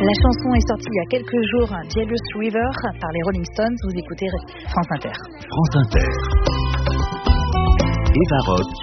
La chanson est sortie il y a quelques jours, Jealous River, par les Rolling Stones. Vous écoutez France Inter. France Inter. Eva Rock.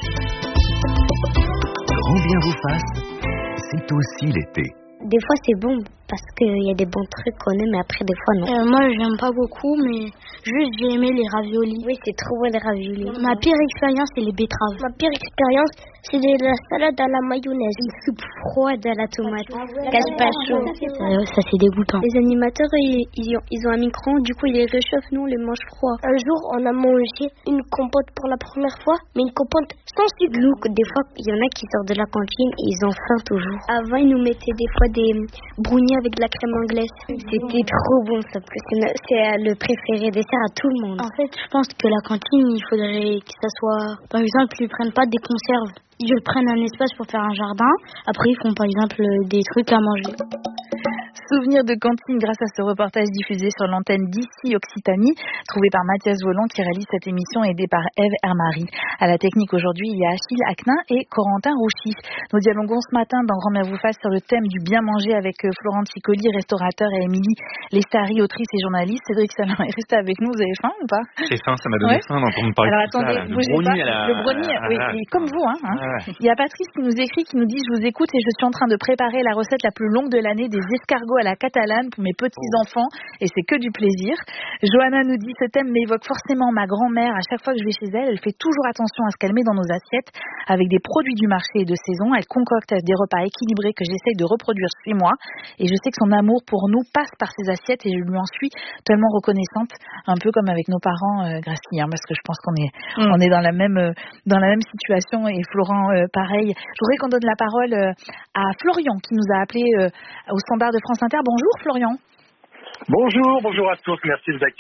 Grand bien vous fasse, c'est aussi l'été. Des fois c'est bon parce qu'il y a des bons trucs qu'on aime, mais après des fois non. Moi j'aime pas beaucoup, mais juste j'ai aimé les raviolis. Oui, c'est trop bon les raviolis. Ma pire expérience c'est les betteraves. Ma pire expérience c'est de la salade à la mayonnaise, une soupe froide à la tomate, gazpacho. Ça c'est dégoûtant. Les animateurs ils ont un micro, du coup ils les réchauffent, nous on les mange froid. Un jour on a mangé une compote pour la première fois, mais une compote sans sucre. Nous, des fois il y en a qui sortent de la cantine et ils ont faim toujours. Avant ils nous mettaient des fois des brownies avec de la crème anglaise. C'était trop bon ça, parce que c'est le préféré dessert à tout le monde. En fait je pense que la cantine il faudrait que ça soit, par exemple ils prennent pas des conserves, ils prennent un espace pour faire un jardin, après ils font par exemple des trucs à manger. Souvenir de cantine grâce à ce reportage diffusé sur l'antenne d'ici Occitanie, trouvé par Mathias Voland qui réalise cette émission, aidé par Eve Hermary. À la technique aujourd'hui, il y a Achille Aquin et Corentin Rouchy. Nous dialoguons ce matin dans Grand bien vous fasse sur le thème du bien manger avec Florent Cicoli, restaurateur, et Émilie Lestari, autrice et journaliste. Cédric Salin est resté avec nous, vous avez faim ou pas? J'ai faim, ça m'a donné faim d'entendre parler de ça. Alors attendez, bougez pas. Le brownie, oui, comme vous. Il y a Patrice qui nous écrit, qui nous dit: je vous écoute et je suis en train de préparer la recette la plus longue de l'année, des escargots à la catalane pour mes petits-enfants, et c'est que du plaisir. Johanna nous dit: ce thème m'évoque forcément ma grand-mère. À chaque fois que je vais chez elle, elle fait toujours attention à ce qu'elle met dans nos assiettes avec des produits du marché et de saison. Elle concocte des repas équilibrés que j'essaye de reproduire chez moi, et je sais que son amour pour nous passe par ses assiettes et je lui en suis tellement reconnaissante, un peu comme avec nos parents, Gracie, parce que je pense qu'on est on est dans la même situation, et Florent pareil. Je voudrais qu'on donne la parole à Florian qui nous a appelé au standard de France Inter. Bonjour Florian. Bonjour à tous, merci de vous accueillir.